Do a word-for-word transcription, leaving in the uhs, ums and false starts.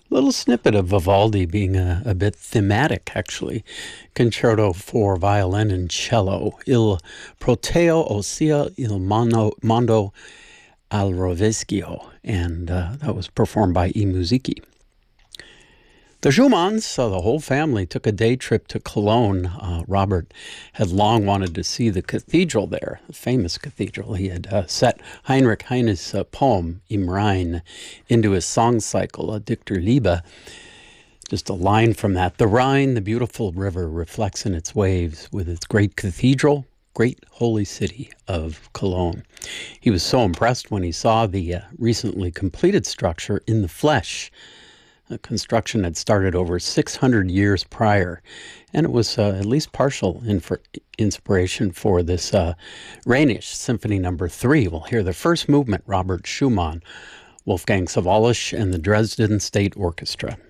Little snippet of Vivaldi being a, a bit thematic, actually. Concerto for violin and cello. Il proteo, ossia il mondo, mondo al rovescio. And uh, that was performed by I Musiki. The Schumanns, uh, the whole family, took a day trip to Cologne. Uh, Robert had long wanted to see the cathedral there, the famous cathedral. He had uh, set Heinrich Heine's uh, poem, Im Rhein, into his song cycle, A Dichter Liebe. Just a line from that. The Rhine, the beautiful river, reflects in its waves with its great cathedral, great holy city of Cologne. He was so impressed when he saw the uh, recently completed structure in the flesh. The construction had started over six hundred years prior, and it was uh, at least partial infor- inspiration for this uh, Rhenish Symphony Number Three. We'll hear the first movement, Robert Schumann, Wolfgang Sawallisch, and the Dresden State Orchestra.